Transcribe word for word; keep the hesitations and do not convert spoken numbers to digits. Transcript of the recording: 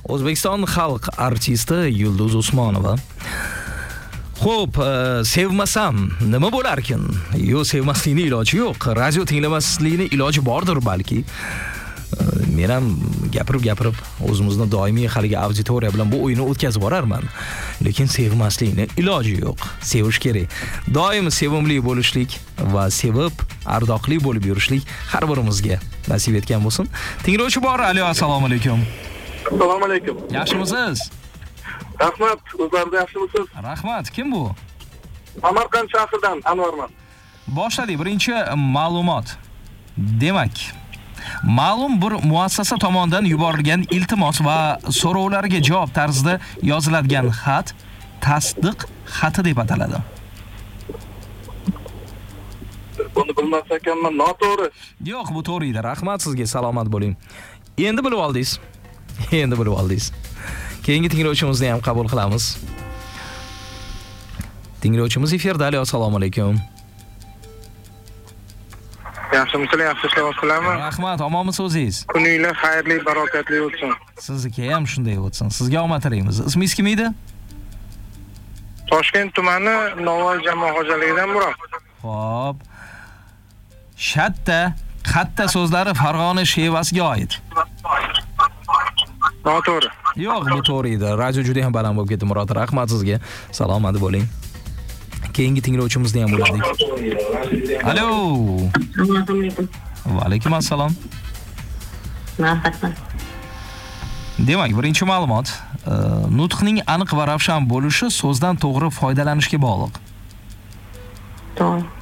O'zbekiston xalq artisti Yulduz Usmonova. Xo'p, sevmasam nima bo'larkin? Yo, sevmaslikning iloji yo'q. Radio tinglamaslikning iloji bordir balki. Men ham gapirib-gapirib o'zimizni doimiy haligi auditoriya bilan bu o'yinni o'tkazib borarman. Lekin sevmaslikning iloji yo'q. Sevish kerak. Doim sevimli bo'lishlik va sevib ardoqli bo'lib yurishlik har birimizga nasib etgan bo'lsin. Tinglovchi bor. Alo, assalomu alaykum. Assalomu alaykum. Yaxshimisiz? Rahmat, o'zlarda yaxshimisiz? Rahmat. Kim bu? Samarqand shahridan Anvarman. Boshladik. Birinchi ma'lumot. Demak, ma'lum bir muassasa tomonidan yuborilgan iltimos va so'rovlarga javob tarzida yoziladigan xat tasdiq xati deb ataladi. Buni bilmas ekanman, noto'g'ri. Yo'q, bu to'g'ri edi. Rahmat sizga, salomat bo'ling. Endi bilib oldingiz. Endi bilib oldingiz. Keyingi tinglovchimizni ham qabul qilamiz. Tinglovchimiz efirda. Alo, assalomu alaykum. Yaxshimisiz, yaxshi ishlar qilaman. Rahmat, omonmisiz o'zingiz? Kuninglar xayrli, barokatli o'tsin. Sizniki ham shunday o'tsin. Sizga omad tilaymiz. Ismingiz kim edi? Toshkent tumani Navoiy jamoat xo'jaligidan Murod. Xo'p. Shatta, qatta so'zlari Farg'ona shevasiga oid. Noto'g'ri. Yo'q, bu to'g'ri edi. Radio juda ham baland bo'lib ketdi, Murod. Rahmat sizga. Salomat bo'ling. Keyingi tinglovchimizni ham bo'ladik. Alo. Assalomu alaykum. Va alaykum assalom. Marhamat. Demak, birinchi ma'lumot, nutqning aniq va ravshan bo'lishi so'zdan to'g'ri foydalanishga bog'liq. To'g'ri.